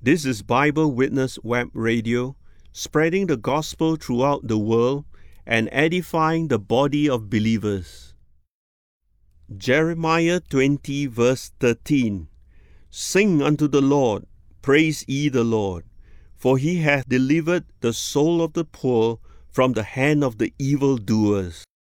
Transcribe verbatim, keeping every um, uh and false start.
This is Bible Witness Web Radio, spreading the gospel throughout the world and edifying the body of believers. Jeremiah twenty, verse thirteen. Sing unto the Lord, praise ye the Lord, for he hath delivered the soul of the poor from the hand of the evildoers.